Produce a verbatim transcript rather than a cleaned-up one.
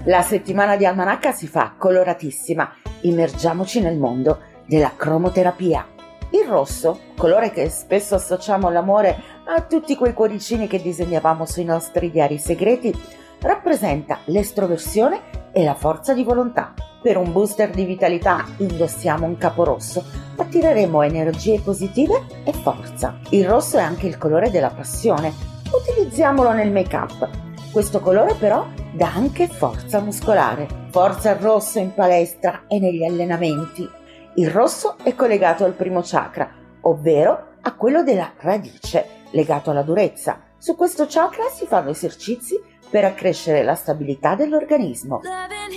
La settimana di Almanacca si fa coloratissima, immergiamoci nel mondo della cromoterapia. Il rosso, colore che spesso associamo all'amore a tutti quei cuoricini che disegnavamo sui nostri diari segreti, rappresenta l'estroversione e la forza di volontà. Per un booster di vitalità indossiamo un capo rosso, attireremo energie positive e forza. Il rosso è anche il colore della passione, utilizziamolo nel make-up. Questo colore però dà anche forza muscolare, forza al rosso in palestra e negli allenamenti. Il rosso è collegato al primo chakra, ovvero a quello della radice, legato alla durezza. Su questo chakra si fanno esercizi per accrescere la stabilità dell'organismo.